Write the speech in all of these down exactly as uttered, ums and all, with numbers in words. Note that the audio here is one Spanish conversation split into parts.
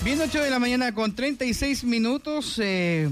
Bien, ocho de la mañana con treinta y seis minutos. Eh,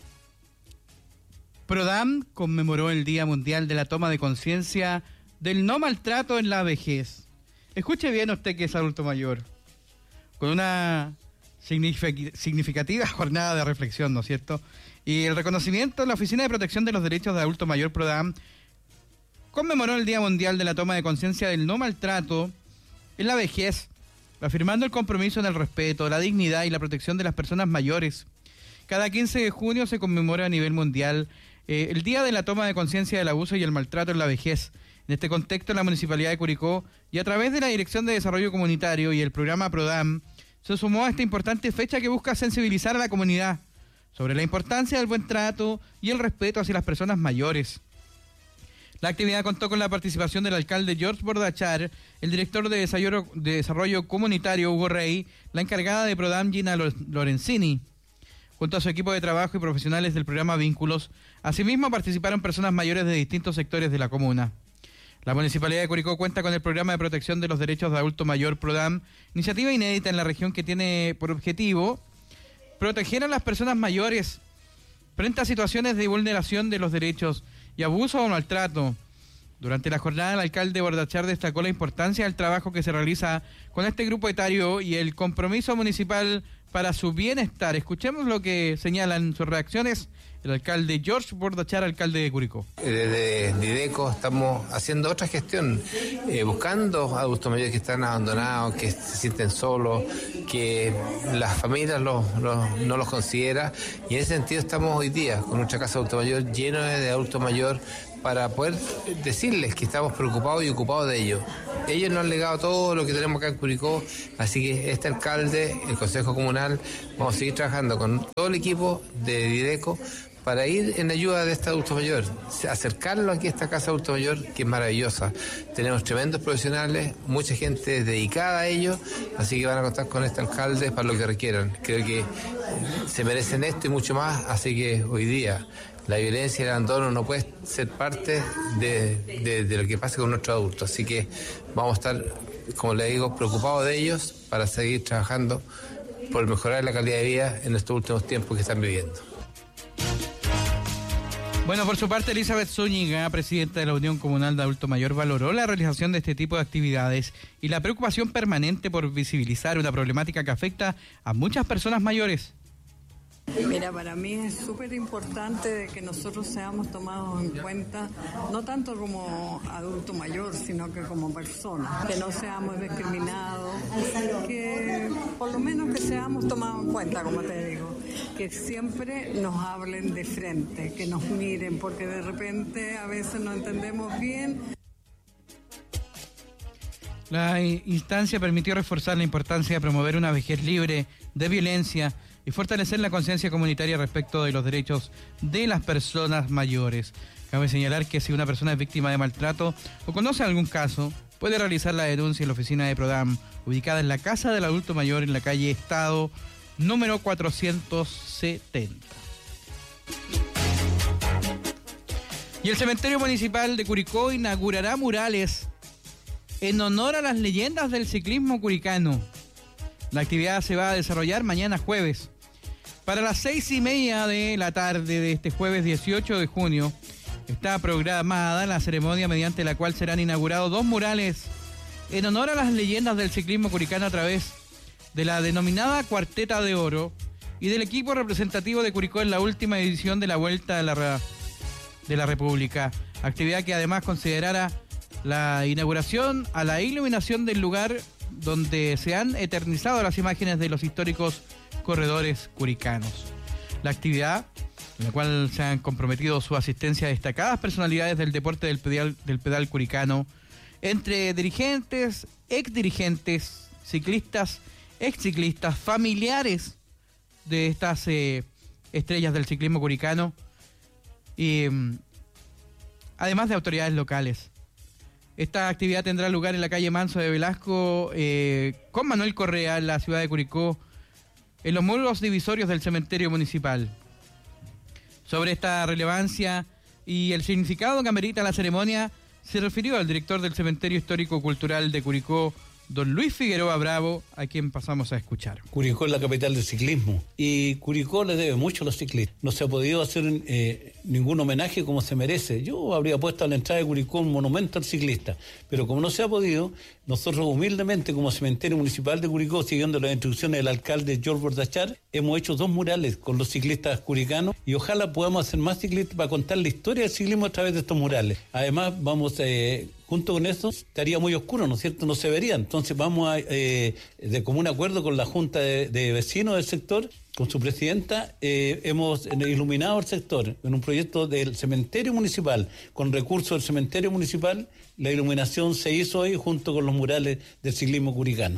Prodam conmemoró el Día Mundial de la Toma de Conciencia del No Maltrato en la Vejez. Escuche bien usted que es adulto mayor. Con una significativa jornada de reflexión, ¿no es cierto? Y el reconocimiento, la Oficina de Protección de los Derechos de Adulto Mayor, Prodam, conmemoró el Día Mundial de la Toma de Conciencia del No Maltrato en la Vejez, afirmando el compromiso en el respeto, la dignidad y la protección de las personas mayores. Cada quince de junio se conmemora a nivel mundial eh, el Día de la Toma de Conciencia del Abuso y el Maltrato en la Vejez. En este contexto, la Municipalidad de Curicó, y a través de la Dirección de Desarrollo Comunitario y el programa Prodam, se sumó a esta importante fecha que busca sensibilizar a la comunidad sobre la importancia del buen trato y el respeto hacia las personas mayores. La actividad contó con la participación del alcalde George Bordachar, el director de Desarrollo, de Desarrollo Comunitario Hugo Rey, la encargada de Prodam Gina Lorenzini, junto a su equipo de trabajo y profesionales del programa Vínculos. Asimismo participaron personas mayores de distintos sectores de la comuna. La Municipalidad de Curicó cuenta con el programa de protección de los derechos de adulto mayor Prodam, iniciativa inédita en la región que tiene por objetivo proteger a las personas mayores frente a situaciones de vulneración de los derechos y abuso o maltrato. Durante la jornada, el alcalde Bordachar destacó la importancia del trabajo que se realiza con este grupo etario y el compromiso municipal para su bienestar. Escuchemos lo que señalan sus reacciones el alcalde George Bordachar, alcalde de Curicó. Desde Dideco estamos haciendo otra gestión, eh, buscando adultos mayores que están abandonados, que se sienten solos, que las familias los, los, no los consideran, y en ese sentido estamos hoy día con nuestra casa de adulto mayor lleno de adultos mayor para poder decirles que estamos preocupados y ocupados de ellos. Ellos nos han legado todo lo que tenemos acá en Curicó, así que este alcalde, el Consejo Comunal, vamos a seguir trabajando con todo el equipo de Dideco para ir en ayuda de este adulto mayor, acercarlo aquí a esta casa de adulto mayor que es maravillosa. Tenemos tremendos profesionales, mucha gente dedicada a ello, así que van a contar con este alcalde para lo que requieran. Creo que se merecen esto y mucho más, así que hoy día la violencia y el abandono no puede ser parte de, de, de lo que pasa con nuestros adultos, así que vamos a estar, como le digo, preocupados de ellos para seguir trabajando por mejorar la calidad de vida en estos últimos tiempos que están viviendo. Bueno, por su parte, Elizabeth Zúñiga, presidenta de la Unión Comunal de Adulto Mayor, valoró la realización de este tipo de actividades y la preocupación permanente por visibilizar una problemática que afecta a muchas personas mayores. Mira, para mí es súper importante de que nosotros seamos tomados en cuenta, no tanto como adulto mayor, sino que como persona, que no seamos discriminados, que por lo menos que seamos tomados en cuenta, como te digo, que siempre nos hablen de frente, que nos miren, porque de repente a veces no entendemos bien. La instancia permitió reforzar la importancia de promover una vejez libre de violencia y fortalecer la conciencia comunitaria respecto de los derechos de las personas mayores. Cabe señalar que si una persona es víctima de maltrato o conoce algún caso, puede realizar la denuncia en la oficina de Prodam, ubicada en la Casa del Adulto Mayor en la calle Estado, número cuatrocientos setenta. Y el Cementerio Municipal de Curicó inaugurará murales en honor a las leyendas del ciclismo curicano. La actividad se va a desarrollar mañana jueves. Para las seis y media de la tarde de este jueves dieciocho de junio, está programada la ceremonia mediante la cual serán inaugurados dos murales en honor a las leyendas del ciclismo curicano a través de la denominada Cuarteta de Oro y del equipo representativo de Curicó en la última edición de la Vuelta de la, de la República. Actividad que además considerará la inauguración a la iluminación del lugar donde se han eternizado las imágenes de los históricos corredores curicanos. La actividad, en la cual se han comprometido su asistencia a destacadas personalidades del deporte del pedal, del pedal curicano, entre dirigentes, exdirigentes, ciclistas, exciclistas, familiares de estas eh, estrellas del ciclismo curicano y mm, además de autoridades locales. Esta actividad tendrá lugar en la calle Manso de Velasco eh, con Manuel Correa en la ciudad de Curicó, en los muros divisorios del cementerio municipal. Sobre esta relevancia y el significado que amerita la ceremonia, se refirió al director del Cementerio Histórico Cultural de Curicó, don Luis Figueroa Bravo, a quien pasamos a escuchar. Curicó es la capital del ciclismo y Curicó le debe mucho a los ciclistas. No se ha podido hacer eh, ningún homenaje como se merece. Yo habría puesto a la entrada de Curicó un monumento al ciclista, pero como no se ha podido, nosotros humildemente como Cementerio Municipal de Curicó, siguiendo las instrucciones del alcalde George Bordachar, hemos hecho dos murales con los ciclistas curicanos y ojalá podamos hacer más ciclistas para contar la historia del ciclismo a través de estos murales. Además, vamos, eh, junto con eso, estaría muy oscuro, ¿no es cierto? No se vería. Entonces vamos a, eh, de común acuerdo con la Junta de, de Vecinos del sector, con su presidenta, eh, hemos iluminado el sector en un proyecto del cementerio municipal, con recursos del cementerio municipal. La iluminación se hizo hoy junto con los murales del ciclismo curicano.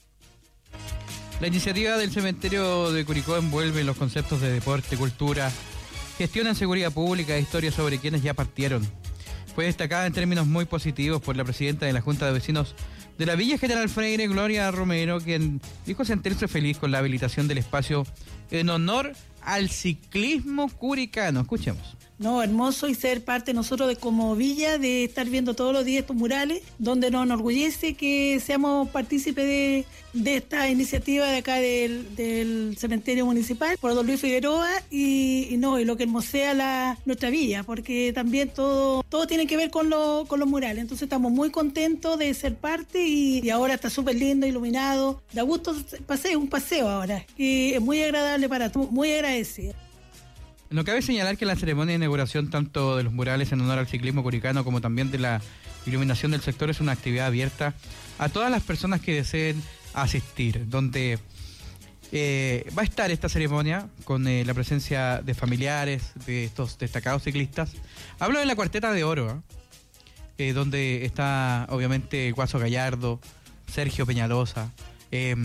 La iniciativa del cementerio de Curicó envuelve los conceptos de deporte, cultura, gestión en seguridad pública e historia sobre quienes ya partieron. Fue destacada en términos muy positivos por la presidenta de la Junta de Vecinos de la Villa General Freire, Gloria Romero, quien dijo sentirse feliz con la habilitación del espacio en honor al ciclismo curicano. Escuchemos. No, hermoso y ser parte nosotros de como Villa, de estar viendo todos los días estos murales, donde nos enorgullece que seamos partícipes de, de esta iniciativa de acá del, del cementerio municipal, por don Luis Figueroa, y, y no, y lo que hermosea la, nuestra villa, porque también todo, todo tiene que ver con, lo, con los murales. Entonces estamos muy contentos de ser parte y, y ahora está súper lindo, iluminado. Da gusto paseo, un paseo ahora, y es muy agradable para todos, muy agradecida. No cabe señalar que la ceremonia de inauguración tanto de los murales en honor al ciclismo curicano como también de la iluminación del sector es una actividad abierta a todas las personas que deseen asistir, donde eh, va a estar esta ceremonia con eh, la presencia de familiares de estos destacados ciclistas. Hablo de la Cuarteta de Oro, ¿eh? Eh, donde está obviamente Guaso Gallardo, Sergio Peñalosa, eh,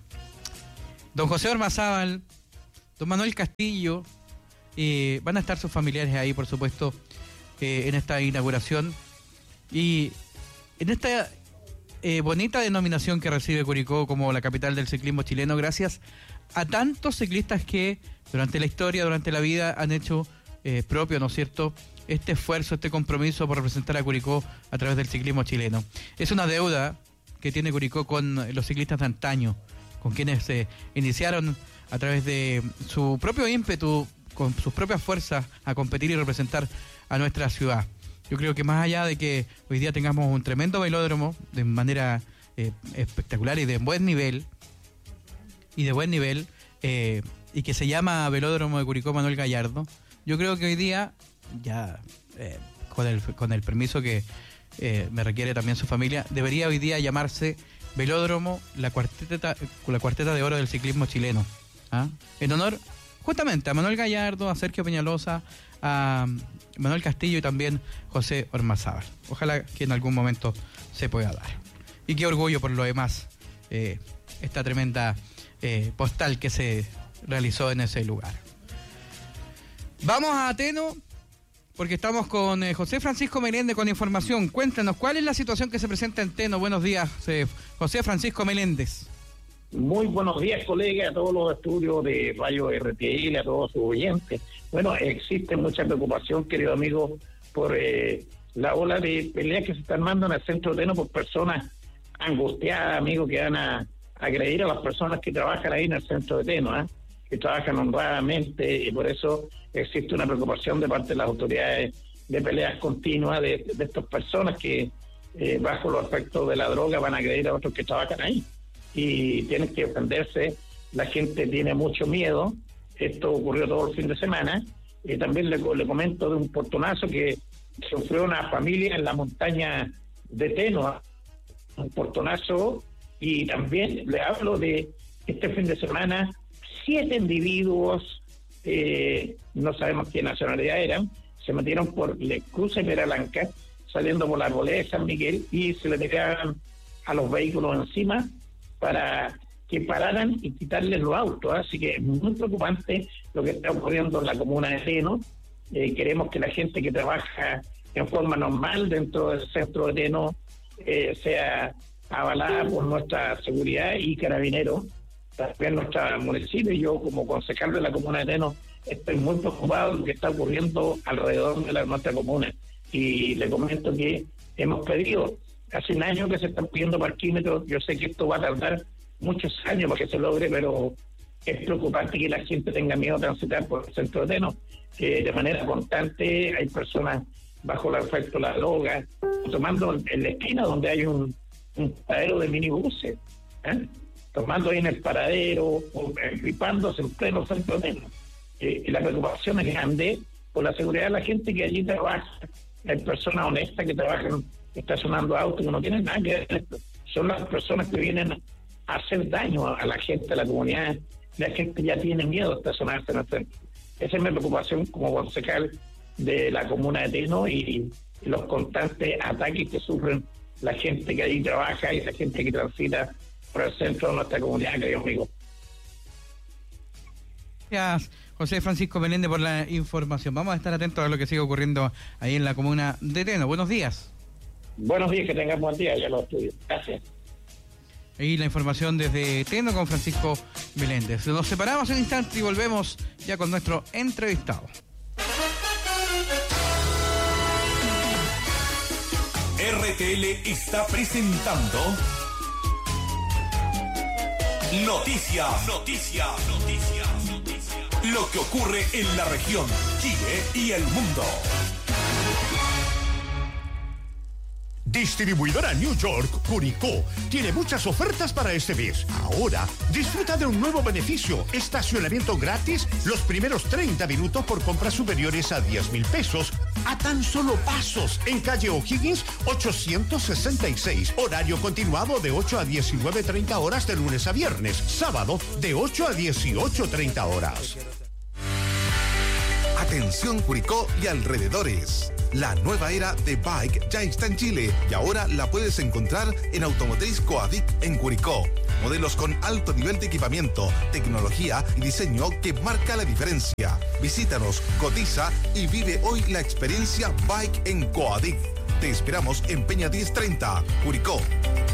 don José Ormazábal, don Manuel Castillo. Eh, van a estar sus familiares ahí, por supuesto, eh, en esta inauguración y en esta eh, bonita denominación que recibe Curicó como la capital del ciclismo chileno, gracias a tantos ciclistas que durante la historia, durante la vida han hecho eh, propio, ¿no es cierto?, este esfuerzo, este compromiso por representar a Curicó a través del ciclismo chileno. Es una deuda que tiene Curicó con los ciclistas de antaño, con quienes se eh, iniciaron a través de su propio ímpetu, con sus propias fuerzas, a competir y representar a nuestra ciudad. Yo creo que más allá de que hoy día tengamos un tremendo velódromo de manera eh, espectacular y de buen nivel, y de buen nivel, eh, y que se llama Velódromo de Curicó Manuel Gallardo, yo creo que hoy día, ya eh, con, el, con el permiso que eh, me requiere también su familia, debería hoy día llamarse Velódromo la Cuarteta, la Cuarteta de Oro del ciclismo chileno, ¿ah? En honor justamente a Manuel Gallardo, a Sergio Peñalosa, a Manuel Castillo y también José Ormazábal. Ojalá que en algún momento se pueda dar. Y qué orgullo por lo demás, eh, esta tremenda eh, postal que se realizó en ese lugar. Vamos a Ateno, porque estamos con eh, José Francisco Meléndez con información. Cuéntanos, ¿cuál es la situación que se presenta en Teno? Buenos días, eh, José Francisco Meléndez. Muy buenos días, colegas, a todos los estudios de Radio R T L, a todos sus oyentes. Bueno, existe mucha preocupación, querido amigo, por eh, la ola de peleas que se están mandando en el centro de Teno por personas angustiadas, amigos, que van a agredir a las personas que trabajan ahí en el centro de Teno, ¿eh? que trabajan honradamente, y por eso existe una preocupación de parte de las autoridades de peleas continuas de, de estas personas que eh, bajo los efectos de la droga van a agredir a otros que trabajan ahí. Y tienen que defenderse, la gente tiene mucho miedo, esto ocurrió todo el fin de semana, y también le, le comento de un portonazo que sufrió una familia en la montaña de Teno, un portonazo, y también le hablo de este fin de semana, siete individuos, eh, no sabemos qué nacionalidad eran, se metieron por el cruce Meralanca, saliendo por la arboleda de San Miguel, y se le tiraban a los vehículos encima, para que pararan y quitarles los autos. Así que es muy preocupante lo que está ocurriendo en la comuna de Teno. Eh, queremos que la gente que trabaja en forma normal dentro del centro de Teno eh, sea avalada por nuestra seguridad y carabineros, también nuestro municipio. Yo, como concejal de la comuna de Teno, estoy muy preocupado de lo que está ocurriendo alrededor de la, nuestra comuna. Y le comento que hemos pedido hace un año que se están pidiendo parquímetros. Yo sé que esto va a tardar muchos años para que se logre, pero es preocupante que la gente tenga miedo a transitar por el centro de Teno. Eh, de manera constante hay personas bajo el efecto de la droga, tomando en la esquina donde hay un, un paradero de minibuses, ¿eh? tomando ahí en el paradero, o gripándose en pleno centro de Teno. Eh, y la preocupación es grande por la seguridad de la gente que allí trabaja. Hay personas honestas que trabajan estacionando autos que no tienen nada que ver. Son las personas que vienen a hacer daño a la gente, a la comunidad. La gente ya tiene miedo a estacionarse en el centro. Esa es mi preocupación como concejal de la comuna de Teno y, y los constantes ataques que sufren la gente que allí trabaja y la gente que transita por el centro de nuestra comunidad, querido amigo. Gracias, José Francisco Meléndez, por la información. Vamos a estar atentos a lo que sigue ocurriendo ahí en la comuna de Teno. Buenos días. Buenos días, que tengan buen día, ya lo estudio. Gracias. Ahí la información desde Teno con Francisco Meléndez. Nos separamos un instante y volvemos ya con nuestro entrevistado. R T L está presentando Noticias, Noticias, Noticias, Noticias. Lo que ocurre en la región, Chile y el mundo. Distribuidora New York, Curicó, tiene muchas ofertas para este mes. Ahora, disfruta de un nuevo beneficio, estacionamiento gratis los primeros treinta minutos por compras superiores a diez mil pesos, a tan solo pasos, en calle O'Higgins ochocientos sesenta y seis. Horario continuado de ocho a diecinueve treinta horas de lunes a viernes, sábado de ocho a dieciocho treinta horas. Atención Curicó y alrededores. La nueva era de Bike ya está en Chile y ahora la puedes encontrar en Automotriz Coadic en Curicó. Modelos con alto nivel de equipamiento, tecnología y diseño que marca la diferencia. Visítanos, cotiza y vive hoy la experiencia Bike en Coadic. Te esperamos en Peña diez treinta, Curicó.